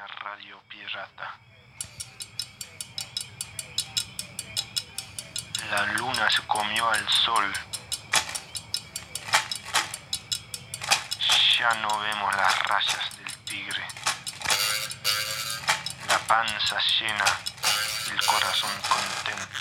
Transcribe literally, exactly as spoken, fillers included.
radio pirata. La luna se comió al sol. Ya no vemos las rayas del tigre. La panza llena, el corazón contento.